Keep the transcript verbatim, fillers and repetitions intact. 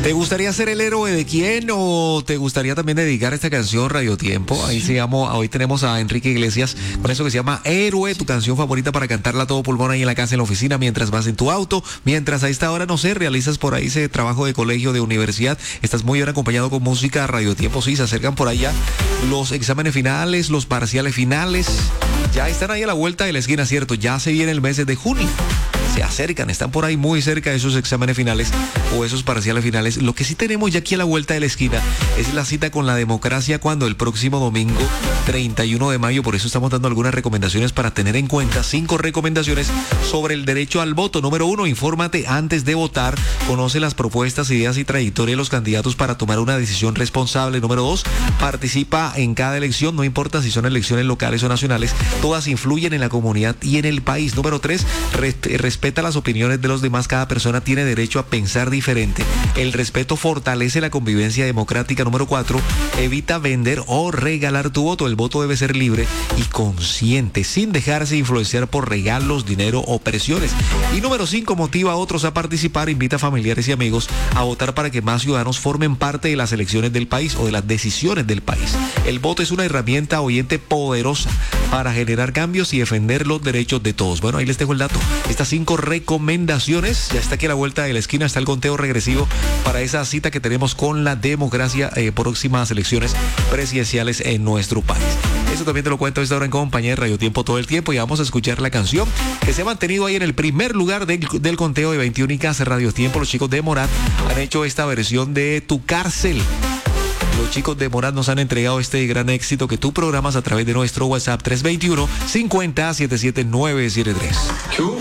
¿Te gustaría ser el héroe de quién o te gustaría también dedicar esta canción Radio Tiempo? Ahí se llama, hoy tenemos a Enrique Iglesias con eso que se llama Héroe, tu canción favorita para cantarla a todo pulmón ahí en la casa, en la oficina, mientras vas en tu auto, mientras a esta hora, no sé, realizas por ahí ese trabajo de colegio, de universidad, estás muy bien acompañado con música. Radio Tiempo, sí, se acercan por allá los exámenes finales, los parciales finales, ya están ahí a la vuelta de la esquina, ¿cierto? Ya se viene el mes de junio. Se acercan, están por ahí muy cerca de esos exámenes finales o esos parciales finales. Lo que sí tenemos ya aquí a la vuelta de la esquina es la cita con la democracia, cuando el próximo domingo treinta y uno de mayo, por eso estamos dando algunas recomendaciones para tener en cuenta, cinco recomendaciones sobre el derecho al voto. Número uno, infórmate antes de votar, conoce las propuestas, ideas y trayectoria de los candidatos para tomar una decisión responsable. Número dos, participa en cada elección, no importa si son elecciones locales o nacionales, todas influyen en la comunidad y en el país. Número tres, respeta Respeta las opiniones de los demás, cada persona tiene derecho a pensar diferente. El respeto fortalece la convivencia democrática. Número cuatro, evita vender o regalar tu voto. El voto debe ser libre y consciente, sin dejarse influenciar por regalos, dinero o presiones. Y número cinco, motiva a otros a participar, invita a familiares y amigos a votar para que más ciudadanos formen parte de las elecciones del país o de las decisiones del país. El voto es una herramienta oyente poderosa para generar cambios y defender los derechos de todos. Bueno, ahí les dejo el dato. Estas cinco recomendaciones, ya está aquí a la vuelta de la esquina, está el conteo regresivo para esa cita que tenemos con la democracia, eh, próximas elecciones presidenciales en nuestro país. Eso también te lo cuento a esta hora en compañía de Radio Tiempo todo el tiempo, y vamos a escuchar la canción que se ha mantenido ahí en el primer lugar del, del conteo de veintiuno y casa Radio Tiempo. Los chicos de Morat han hecho esta versión de Tu Cárcel. Los chicos de Morat nos han entregado este gran éxito que tú programas a través de nuestro WhatsApp tres dos uno, cincuenta, setenta y siete nueve siete tres.